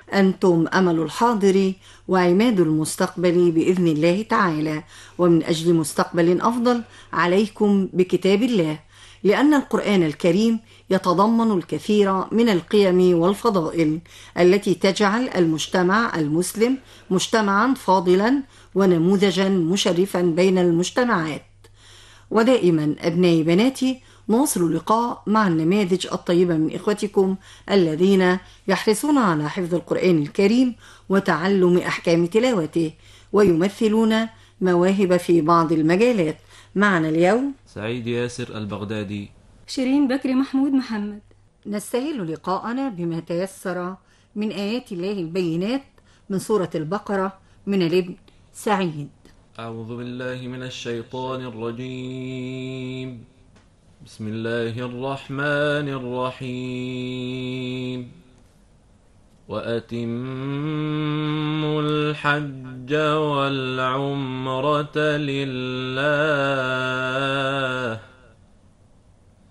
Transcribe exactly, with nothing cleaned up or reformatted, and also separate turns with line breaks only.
أنتم أمل الحاضر وعماد المستقبل بإذن الله تعالى، ومن أجل مستقبل أفضل عليكم بكتاب الله، لأن القرآن الكريم يتضمن الكثير من القيم والفضائل التي تجعل المجتمع المسلم مجتمعا فاضلا ونموذجا مشرفا بين المجتمعات. ودائما أبنائي بناتي نواصل اللقاء مع النماذج الطيبة من إخوتكم الذين يحرصون على حفظ القرآن الكريم وتعلم أحكام تلاوته، ويمثلون مواهب في بعض المجالات. معنا اليوم
سعيد ياسر البغدادي،
شيرين بكري محمود محمد.
نستهل لقاءنا بما تيسر من آيات الله البينات من سورة البقرة من الابن سعيد.
أعوذ بالله من الشيطان الرجيم. بسم الله الرحمن الرحيم. وأتموا الحج والعمرة لله